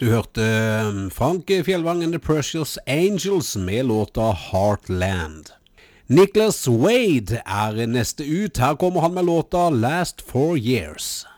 Du hørte Frank Fjellvang and the Precious Angels med låta Heartland. Nicholas Wade neste ut. Her kommer han med låta Last 4 Years.